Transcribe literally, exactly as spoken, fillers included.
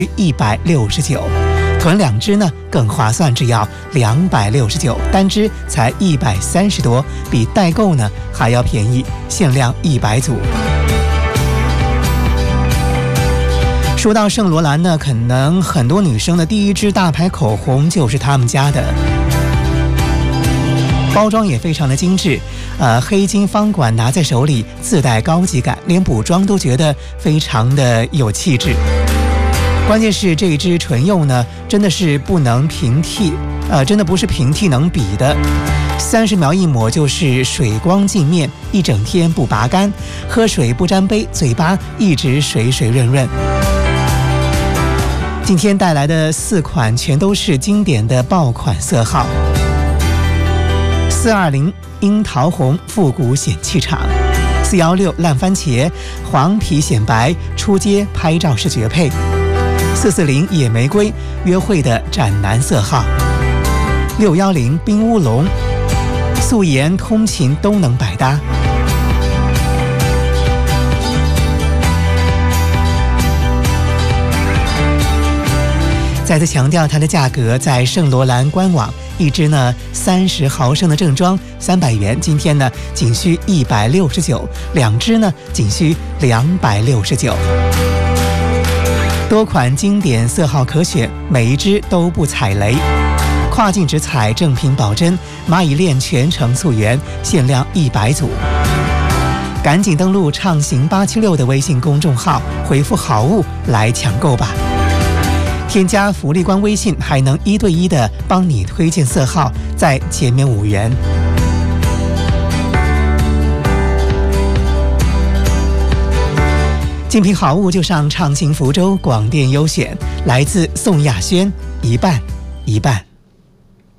一百六十九。囤两支呢更划算，只要两百六十九，单支才一百三十多，比代购呢还要便宜，限量一百组。说到圣罗兰呢，可能很多女生的第一支大牌口红就是他们家的，包装也非常的精致，呃，黑金方管拿在手里自带高级感，连补妆都觉得非常的有气质。关键是这支唇釉呢，真的是不能平替，呃，真的不是平替能比的。三十秒一抹就是水光镜面，一整天不拔干，喝水不沾杯，嘴巴一直水水润润。今天带来的四款全都是经典的爆款色号：四二零樱桃红复古显气场，四一六烂番茄黄皮显白出街拍照是绝配，四四零野玫瑰约会的斩男色号，六一零冰乌龙素颜通勤都能百搭。再次强调它的价格，在圣罗兰官网，一支呢三十毫升的正装三百元，今天呢仅需一百六十九，两支呢仅需两百六十九。多款经典色号可选，每一支都不踩雷，跨境直采，正品保真，蚂蚁链全程溯源，限量一百组。赶紧登录畅行八七六的微信公众号，回复好物来抢购吧。添加福利官微信，还能一对一的帮你推荐色号，再减免五元。精品好物就上畅行福州广电优选，来自宋亚轩，一半一半。